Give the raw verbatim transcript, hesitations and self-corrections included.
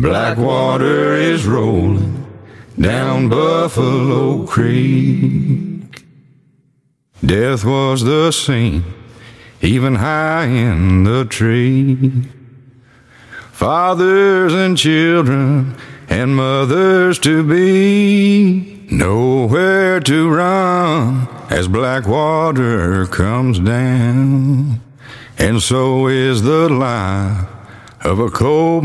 Black water is rolling down Buffalo Creek. Death was the scene, even high in the tree. Fathers and children and mothers to be, nowhere to run as black water comes down. And so is the life of a coal